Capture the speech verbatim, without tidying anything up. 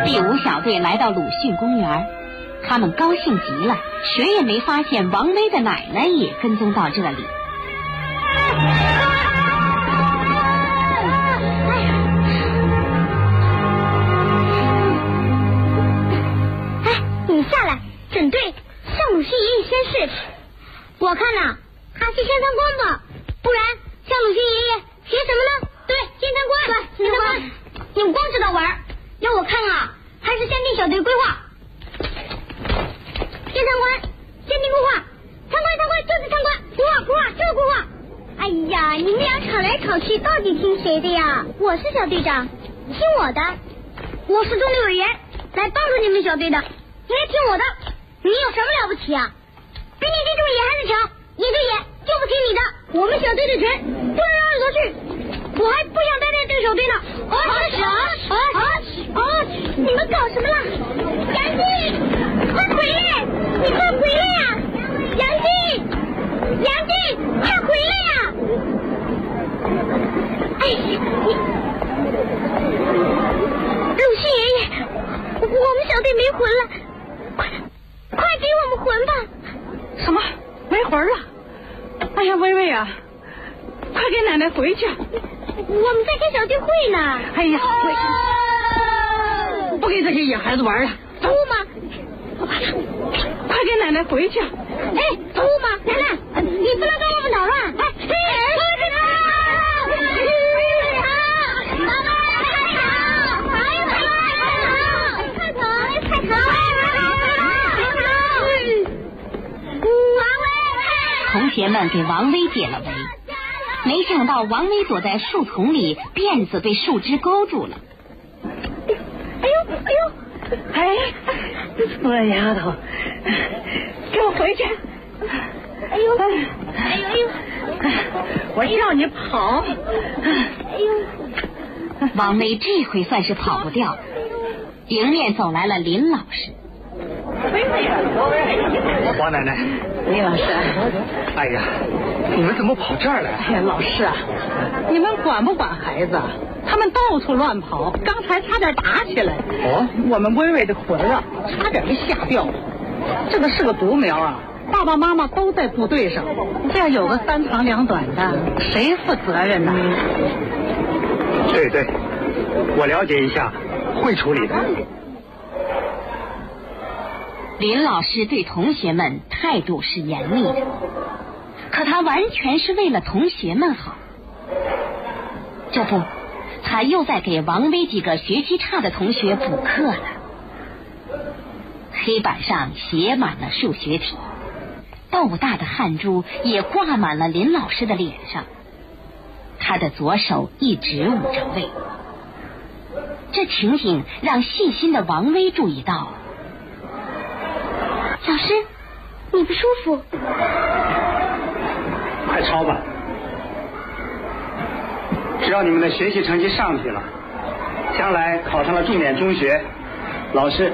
第五小队来到鲁迅公园，他们高兴极了，谁也没发现王威的奶奶也跟踪到这里。 哎，你下来，整队向鲁迅爷爷宣誓。我看呐、啊，还是先参观吧，不然向鲁迅爷爷学什么呢？对，先参观。对，先参观。你们光知道玩，要我看啊，还是先定小队规划。先参观，先定规划，参观参观就是参观，规划规划就是规划。哎呀，你们俩吵来吵去，到底听谁的呀？我是小队长，听我的。我是中队委员，来帮助你们小队的，应该听我的。你有什么了不起啊？比你这种野孩子强，野对野，就不听你的。我们小队的权不能让人夺去。我还不想待在这个小队呢。啊啊啊啊！你们搞什么了？杨静，快回来！你快回来呀！杨静，杨静，快回来呀！哎，你鲁迅爷爷，我们小队没魂了，快快给我们魂吧！ 什么？没魂了？哎呀，薇薇啊，快给奶奶回去！ 我们在开小队会呢。 哎呀，不给这些野孩子玩了， 走吗？ 快给奶奶回去！ 哎，走吗？奶奶，你不能跟我们捣乱！哎，哎， 同学们给王威解了围，没想到王威躲在树丛里，辫子被树枝勾住了。 哎呦哎呦！ 哎，死丫头，给我回去！ 哎呦哎呦哎呦！ 我叫你跑！ 哎呦！ 王威这回算是跑不掉，迎面走来了林老师。 王奶奶， 林老师， 哎呀，你们怎么跑这儿来？ 哎呀，老师啊，你们管不管孩子？他们到处乱跑，刚才差点打起来。 哦， 我们微微的魂啊，差点没吓掉。这个是个独苗啊，爸爸妈妈都在部队上，这要有个三长两短的，谁负责任呢？ 对对，我了解一下，会处理的。 林老师对同学们态度是严厉的，可他完全是为了同学们好。这不，他又在给王威几个学习差的同学补课了。黑板上写满了数学题，豆大的汗珠也挂满了林老师的脸上，他的左手一直捂着胃。这情景让细心的王威注意到了。 老师，你不舒服？ 快抄吧，只要你们的学习成绩上去了，将来考上了重点中学，老师